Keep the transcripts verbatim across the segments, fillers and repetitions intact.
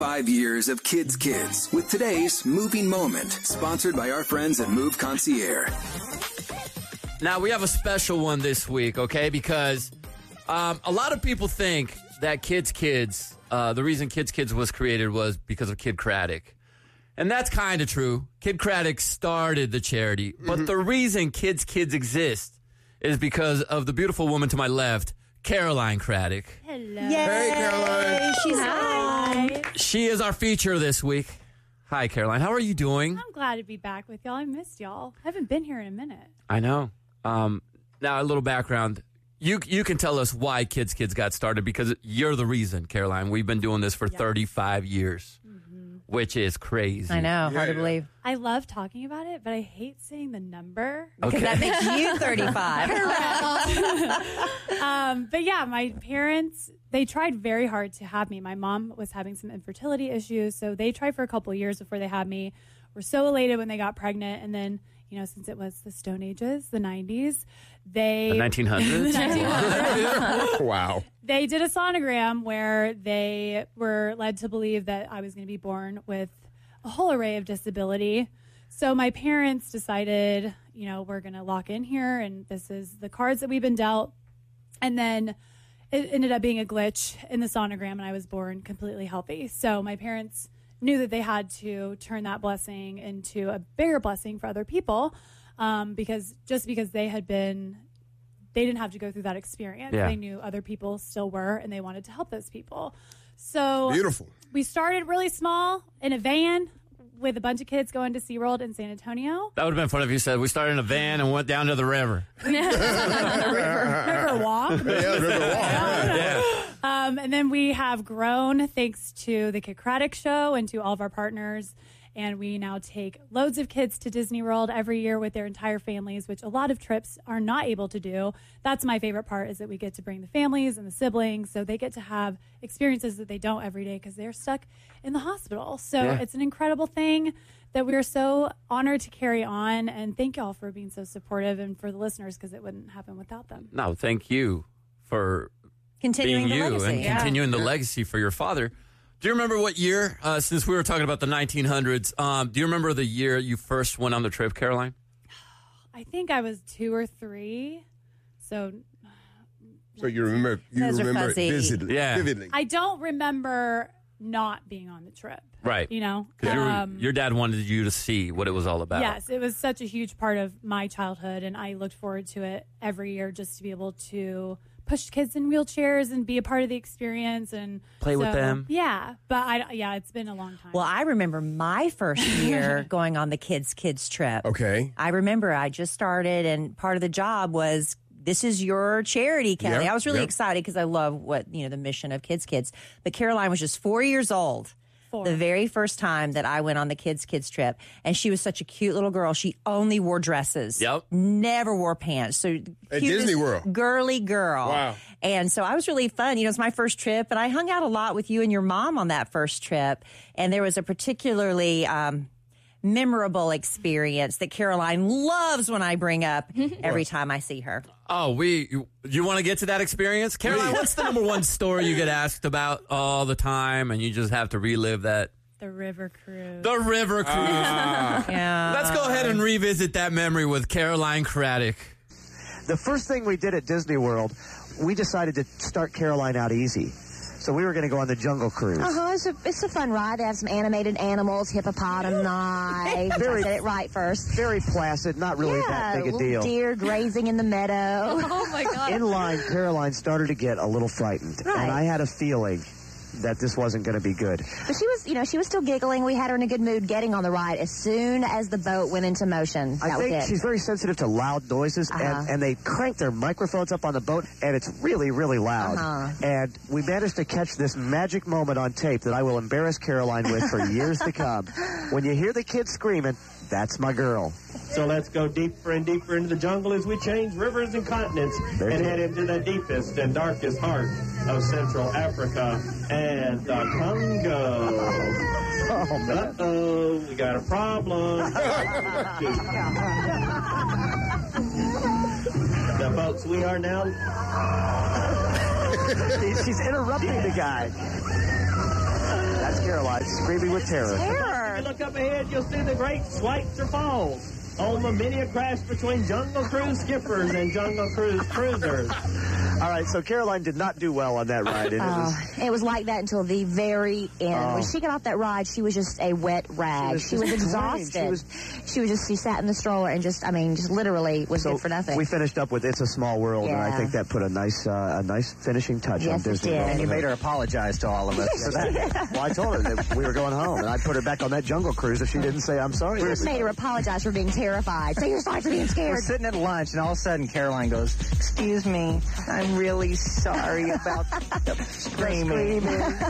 Five years of Kids Kids with today's Moving Moment, sponsored by our friends at Move Concierge. Now, we have a special one this week, okay? Because um, a lot of people think that Kids Kids, uh, the reason Kids Kids was created was because of Kid Craddock. And that's kind of true. Kid Craddock started the charity. Mm-hmm. But the reason Kids Kids exist is because of the beautiful woman to my left, Caroline Craddock. Hello. Yay. Hey, Caroline. She's hi. She is our feature this week. Hi, Caroline. How are you doing? I'm glad to be back with y'all. I missed y'all. I haven't been here in a minute. I know. Um, now, a little background. You you can tell us why Kids Kids got started, because you're the reason, Caroline. We've been doing this for yes. thirty-five years, mm-hmm. which is crazy. I know. Yeah. Hard to believe. I love talking about it, but I hate saying the number. Okay. Because that makes you thirty-five. um, but yeah, my parents, they tried very hard to have me. My mom was having some infertility issues, so they tried for a couple of years before they had me. Were so elated when they got pregnant, and then, you know, since it was the Stone Ages, the nineties, they... The nineteen hundreds? the nineteen hundreds. Wow. They did a sonogram where they were led to believe that I was going to be born with a whole array of disability. So my parents decided, you know, we're going to lock in here, and this is the cards that we've been dealt. And then it ended up being a glitch in the sonogram, and I was born completely healthy. So my parents knew that they had to turn that blessing into a bigger blessing for other people, um, because just because they had been, they didn't have to go through that experience. Yeah. They knew other people still were, and they wanted to help those people. So Beautiful. We started really small in a van with a bunch of kids going to SeaWorld in San Antonio. That would have been fun if you said we started in a van and went down to the river. river, river walk. Yeah, river walk. Yeah. Um, and then we have grown thanks to the Kid Craddock Show and to all of our partners. And we now take loads of kids to Disney World every year with their entire families, which a lot of trips are not able to do. That's my favorite part, is that we get to bring the families and the siblings, so they get to have experiences that they don't every day because they're stuck in the hospital. So Yeah. it's an incredible thing that we are so honored to carry on. And thank y'all for being so supportive, and for the listeners, because it wouldn't happen without them. No, thank you for Continuing being the you legacy. and yeah. continuing the legacy for your father. Do you remember what year, uh, since we were talking about the nineteen hundreds, um, do you remember the year you first went on the trip, Caroline? I think I was two or three. So So you remember you Those are remember it fuzzy. vividly. Yeah. vividly. I don't remember not being on the trip. Right. You know? 'Cause you were- Um, your dad wanted you to see what it was all about. Yes, it was such a huge part of my childhood, and I looked forward to it every year, just to be able to push kids in wheelchairs and be a part of the experience and Play with so, them. Yeah, but I yeah, it's been a long time. Well, I remember my first year going on the Kids Kids trip. Okay. I remember I just started, and part of the job was, this is your charity, Kelly. Yep, I was really yep. excited because I love what, you know, the mission of Kids Kids. But Caroline was just four years old. Four. The very first time that I went on the Kids Kids trip, and she was such a cute little girl. She only wore dresses. Yep. Never wore pants. So At cutest Disney World. girly girl. Wow. And so I was really fun. You know, it's my first trip, and I hung out a lot with you and your mom on that first trip. And there was a particularly um, memorable experience that Caroline loves when I bring up every time I see her. Oh, we you, you want to get to that experience? Caroline, what's the number one story you get asked about all the time, and you just have to relive that? the river cruise. The river cruise. Yeah. Let's go ahead and revisit that memory with Caroline Craddock. The first thing we did at Disney World, we decided to start Caroline out easy. So we were going to go on the Jungle Cruise. Uh-huh. It's a, it's a fun ride. They have some animated animals, hippopotami. I Very- said it right first. Very placid, not really yeah, that big a little deal. deer grazing in the meadow. Oh, my God. In line, Caroline started to get a little frightened. Right. And I had a feeling that this wasn't going to be good. But she was, you know, she was still giggling. We had her in a good mood getting on the ride as soon as the boat went into motion. That I was think it. she's very sensitive to loud noises, Uh-huh. and, and they crank their microphones up on the boat, and it's really, really loud. Uh-huh. And we managed to catch this magic moment on tape that I will embarrass Caroline with for years to come. When you hear the kids screaming, that's my girl. So let's go deeper and deeper into the jungle as we change rivers and continents There's and it. head into the deepest and darkest heart of Central Africa and the Congo. Oh, man. Uh-oh, we got a problem. The folks, we are now... She's interrupting the guy. That's Caroline screaming with terror. Terror. If you look up ahead, you'll see the great Schweitzer Falls. Home of many a crash between Jungle Cruise skippers and Jungle Cruise cruisers. All right, so Caroline did not do well on that ride. And it, was, Oh, it was like that until the very end. Oh. When she got off that ride, she was just a wet rag. was She was, just drained. exhausted. She was- She was just, she sat in the stroller and just, I mean, just literally was so good for nothing. we finished up with "It's a Small World," and I Yeah. think that put a nice, uh, a nice finishing touch Yes, on it Disney did. World. And you made her apologize to all of us for that. Well, I told her that we were going home, and I put her back on that Jungle Cruise if she didn't say I'm sorry. We just made her apologize for being terrified. Say you're sorry for being We're scared. sitting at lunch, and all of a sudden, Caroline goes, "Excuse me, I'm really sorry about the screaming."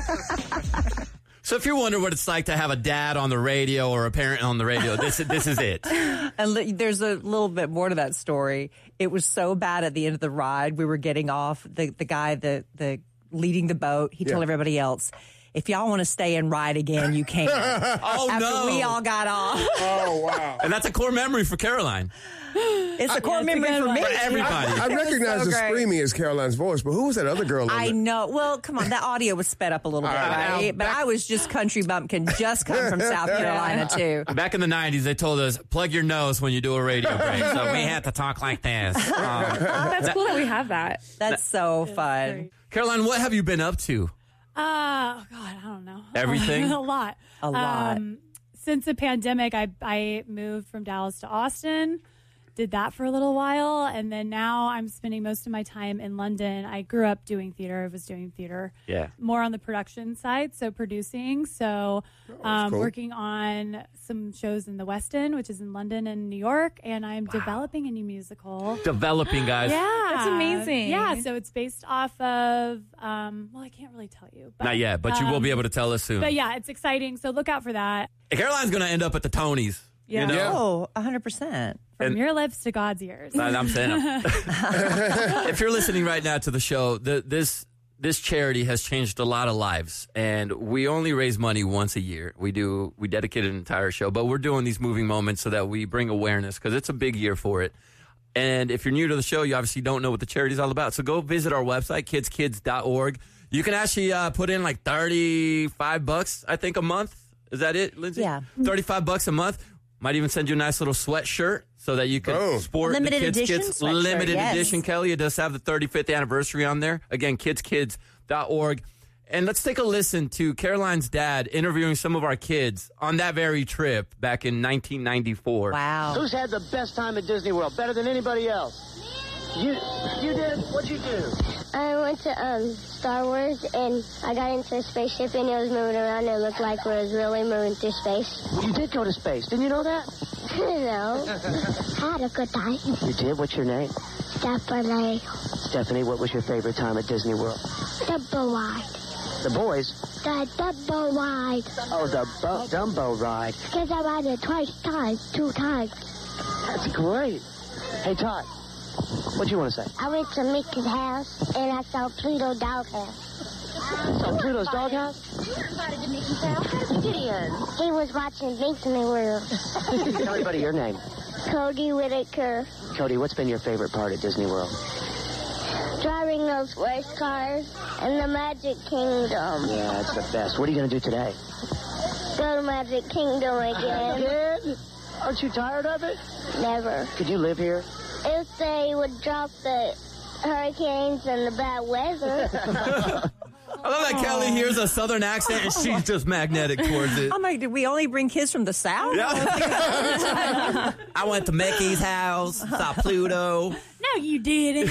So if you're wondering what it's like to have a dad on the radio or a parent on the radio, this this is it. And li- there's a little bit more to that story. It was so bad at the end of the ride. We were getting off. The the guy, the the leading the boat, he told Yeah. everybody else, if y'all want to stay and ride again, you can. Oh, After no. we all got off. Oh, wow. And that's a core memory for Caroline. It's a core it's a memory good for one. me. For everybody. I It was recognize so the great. screaming as Caroline's voice, but who was that other girl? On I the- know. Well, come on. That audio was sped up a little bit, All right. right? But I was just country bumpkin, just come from South Carolina, too. Back in the nineties, they told us, plug your nose when you do a radio break. So we had to talk like this. Um, Oh, that's cool that we have that. That's so fun. Great. Caroline, what have you been up to? Uh, oh God, I don't know. Everything? a lot. A lot. Um, since the pandemic, I I moved from Dallas to Austin. Did that for a little while, and then now I'm spending most of my time in London. I grew up doing theater. I was doing theater. Yeah. More on the production side, so producing. So, um, cool. working on some shows in the West End, which is in London and New York, and I'm developing a new musical. Developing, guys. Yeah, That's amazing. Yeah, so it's based off of. Um, well, I can't really tell you. But, Not yet, but you will um, be able to tell us soon. But yeah, it's exciting. So look out for that. Caroline's going to end up at the Tonys. Yeah. You know? Yeah. Oh, one hundred percent. From And- your lips to God's ears. And I'm saying, if you're listening right now to the show, the, this this charity has changed a lot of lives, and we only raise money once a year. We do we dedicate an entire show, but we're doing these moving moments so that we bring awareness because it's a big year for it. And if you're new to the show, you obviously don't know what the charity is all about. So go visit our website, kids kids dot org. You can actually uh, put in like thirty-five bucks, I think, a month. Is that it, Lindsay? Yeah. thirty-five bucks a month. Might even send you a nice little sweatshirt so that you can Oh. sport Limited the Kids edition Kids sweatshirt, limited yes. edition. Kelly, it does have the thirty-fifth anniversary on there. Again, kids kids dot org. And let's take a listen to Caroline's dad interviewing some of our kids on that very trip back in nineteen ninety-four. Wow. Who's had the best time at Disney World? Better than anybody else? You you did? What'd you do? I went to um, Star Wars, and I got into a spaceship, and it was moving around, and it looked like it was really moving through space. You did go to space. Didn't you know that? No. I had a good time. You did? What's your name? Stephanie. Stephanie, what was your favorite time at Disney World? Dumbo ride. The boys? The Dumbo ride. Oh, the bu- Dumbo ride. Because I ride it twice times, two times. That's great. Hey, Todd, what do you want to say? I went to Mickey's house, and I saw Pluto doghouse. So Pluto's doghouse? Invited to Mickey's house? How did you get in? He was watching Disney World. Tell everybody your name. Cody Whitaker. Cody, what's been your favorite part at Disney World? Driving those race cars in the Magic Kingdom. Yeah, it's the best. What are you going to do today? Go to Magic Kingdom again. Again? Aren't you tired of it? Never. Could you live here? If they would drop the hurricanes and the bad weather. I love that Kelly hears a southern accent and she's just magnetic towards it. I'm like, did we only bring kids from the South? I went to Mickey's house, saw Pluto. No, you didn't.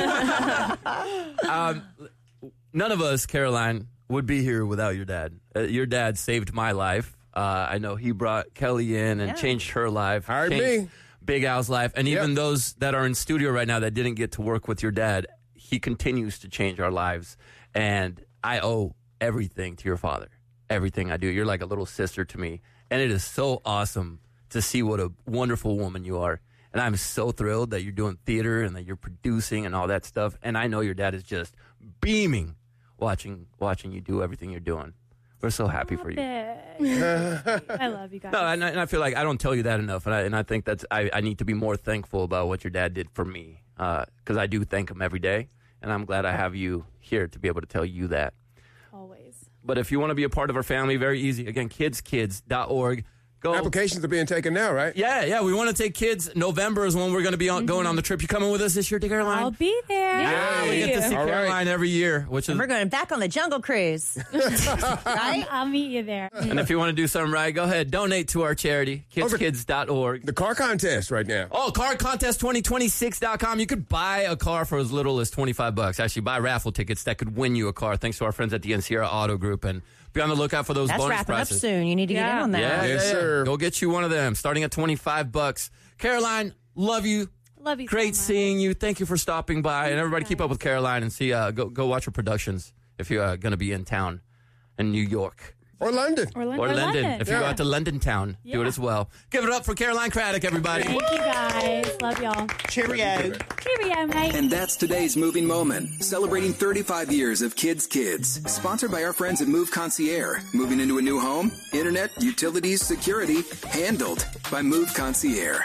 Um, none of us, Caroline, would be here without your dad. Uh, your dad saved my life. Uh, I know he brought Kelly in and Yeah. changed her life. Hired changed me. Big Al's life. And even Yep. those that are in studio right now that didn't get to work with your dad, he continues to change our lives. And I owe everything to your father. Everything I do. You're like a little sister to me. And it is so awesome to see what a wonderful woman you are. And I'm so thrilled that you're doing theater and that you're producing and all that stuff. And I know your dad is just beaming watching watching you do everything you're doing. We're so happy for you. I love you guys. No, and I, and I feel like I don't tell you that enough. And I, and I think that's I, I need to be more thankful about what your dad did for me because I do thank him every day. And I'm glad I have you here to be able to tell you that. Always. But if you want to be a part of our family, very easy. Again, kids kids dot org. Go. Applications are being taken now, right? Yeah, yeah. We want to take kids. November is when we're going to be on, mm-hmm. going on the trip. You coming with us this year to Caroline? I'll be there. Yeah, Yay. we get to see All Caroline right. every year. Which is, And we're going back on the Jungle Cruise. Right? I'll meet you there. And if you want to do something right, go ahead. Donate to our charity, kids kids dot org. The car contest right now. Oh, car contest twenty twenty-six dot com. You could buy a car for as little as twenty-five bucks. Actually, buy raffle tickets that could win you a car. Thanks to our friends at the N Sierra Auto Group. And be on the lookout for those That's bonus wrapping prices. up soon. You need to Yeah. get in on that. Yeah, Yes, yeah, yeah. sir. Go get you one of them, starting at twenty-five bucks. Caroline, love you. Love you. Great so much. seeing you. Thank you for stopping by. And everybody keep up with Caroline and see. Uh, go go watch her productions if you're uh, going to be in town in New York. Or London. Or London. Or Or London. London. If you Yeah. go out to London town, do it Yeah. as well. Give it up for Caroline Craddock, everybody. Thank you guys. Love y'all. Cheerio. Cheerio, mate. And that's today's moving moment, celebrating thirty-five years of Kids Kids. Sponsored by our friends at Move Concierge. Moving into a new home, internet, utilities, security, handled by Move Concierge.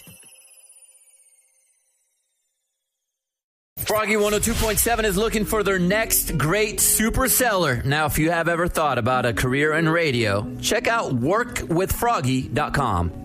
Froggy one oh two point seven is looking for their next great super seller. Now, if you have ever thought about a career in radio, check out work with froggy dot com.